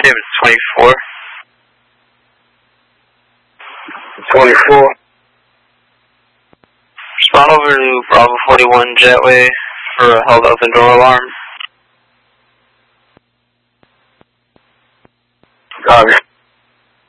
David 24. 24. Respond over to Bravo 41 Jetway for a held open door alarm. Copy.